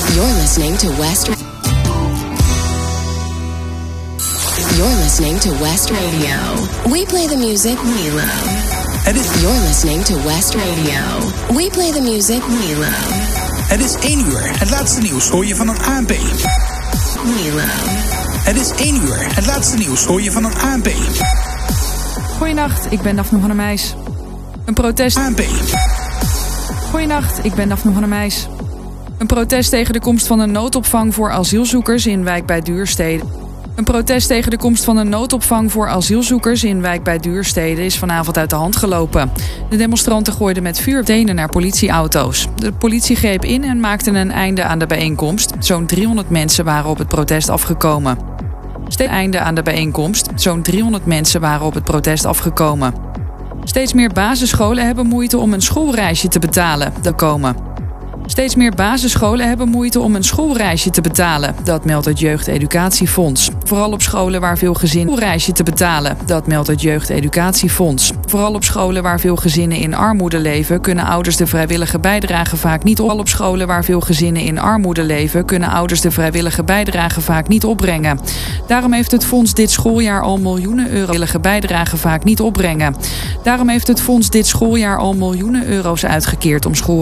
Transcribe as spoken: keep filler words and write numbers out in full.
You're listening to West. You're listening to West Radio. We play the music we love. Het is... You're listening to West Radio. We play the music we love. Het is één uur. Het laatste nieuws hoor je van het A N P. We love. Het is één uur. Het laatste nieuws hoor je van het A N P. Goeienacht, ik ben Daphne van der Meijs. Een protest... A N P. Goeienacht, ik ben Daphne van der Meijs. Een protest tegen de komst van een noodopvang voor asielzoekers in Wijk bij Duurstede. Een protest tegen de komst van een noodopvang voor asielzoekers in Wijk bij Duurstede is vanavond uit de hand gelopen. De demonstranten gooiden met vuurstenen naar politieauto's. De politie greep in en maakte een einde aan de bijeenkomst. Zo'n driehonderd mensen waren op het protest afgekomen. Steeds einde aan de bijeenkomst. Zo'n driehonderd mensen waren op het protest afgekomen. Steeds meer basisscholen hebben moeite om een schoolreisje te betalen. Dat komen. Steeds meer basisscholen hebben moeite om een schoolreisje te betalen. Dat meldt het Jeugdeducatiefonds. Vooral op scholen waar veel gezinnen een schoolreisje te betalen. Dat meldt het Jeugdeducatiefonds. Vooral op scholen waar veel gezinnen in armoede leven, kunnen ouders de vrijwillige bijdrage vaak niet op. Vooral op scholen waar veel gezinnen in armoede leven, kunnen ouders de vrijwillige bijdrage vaak niet opbrengen. Daarom heeft het fonds dit schooljaar al miljoenen euro vrijwillige bijdrage vaak niet opbrengen. Daarom heeft het fonds dit schooljaar al miljoenen euro's uitgekeerd om school